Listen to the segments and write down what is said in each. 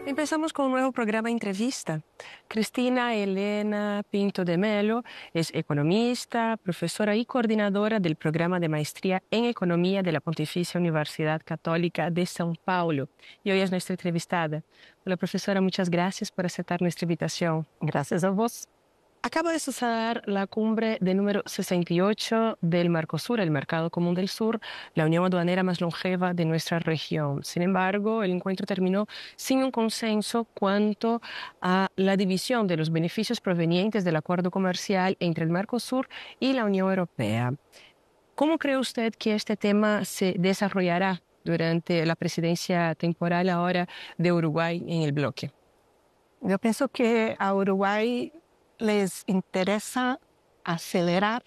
Empezamos con un nuevo programa entrevista. Cristina Elena Pinto de Melo es economista, profesora y coordinadora del programa de maestría en economía de la Pontificia Universidad Católica de São Paulo. Y hoy es nuestra entrevistada. Hola, profesora, muchas gracias por aceptar nuestra invitación. Gracias a vos. Acaba de suceder la cumbre de número 68 del Mercosur, el Mercado Común del Sur, la unión aduanera más longeva de nuestra región. Sin embargo, el encuentro terminó sin un consenso cuanto a la división de los beneficios provenientes del acuerdo comercial entre el Mercosur y la Unión Europea. ¿Cómo cree usted que este tema se desarrollará durante la presidencia temporal ahora de Uruguay en el bloque? Yo pienso que a Uruguay les interesa acelerar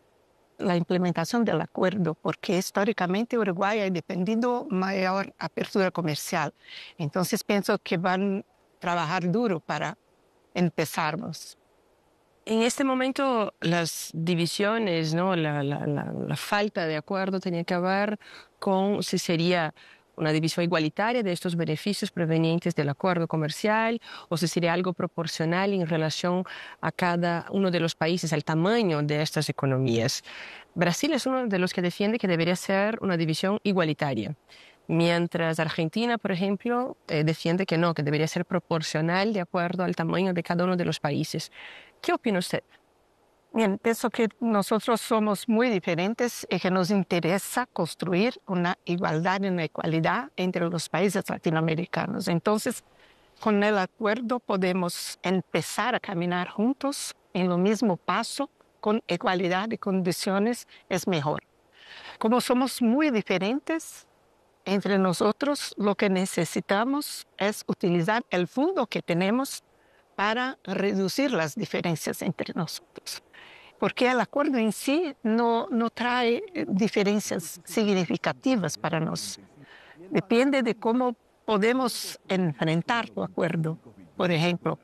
la implementación del acuerdo, porque históricamente Uruguay ha dependido mayor apertura comercial. Entonces pienso que van a trabajar duro para empezarnos. En este momento las divisiones, ¿no? La falta de acuerdo tenía que ver con si sería una división igualitaria de estos beneficios provenientes del acuerdo comercial o si sería algo proporcional en relación a cada uno de los países, al tamaño de estas economías. Brasil es uno de los que defiende que debería ser una división igualitaria, mientras Argentina, por ejemplo, defiende que no, que debería ser proporcional de acuerdo al tamaño de cada uno de los países. ¿Qué opina usted? Bien, pienso que nosotros somos muy diferentes y que nos interesa construir una igualdad y una equidad entre los países latinoamericanos. Entonces, con el acuerdo podemos empezar a caminar juntos en lo mismo paso, con igualdad de condiciones es mejor. Como somos muy diferentes entre nosotros, lo que necesitamos es utilizar el fondo que tenemos para reducir las diferencias entre nosotros. Porque el acuerdo en sí no trae diferencias significativas para nosotros. Depende de cómo podemos enfrentar el acuerdo. Por ejemplo,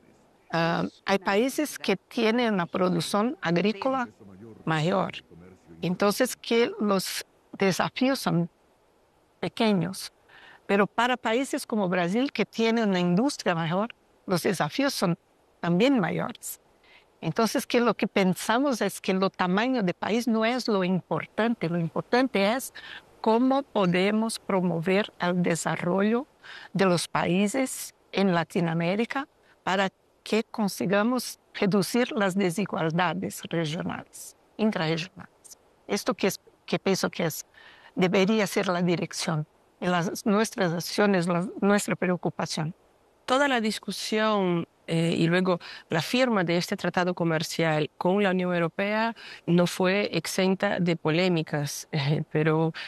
hay países que tienen una producción agrícola mayor. Entonces, que los desafíos son pequeños. Pero para países como Brasil, que tienen una industria mayor, los desafíos son también mayores. Entonces, que lo que pensamos es que el tamaño del país no es lo importante es cómo podemos promover el desarrollo de los países en Latinoamérica para que consigamos reducir las desigualdades regionales, intrarregionales. Esto que pienso que debería ser la dirección de nuestras acciones, nuestra preocupación. Toda la discusión y luego la firma de este tratado comercial con la Unión Europea no fue exenta de polémicas, pero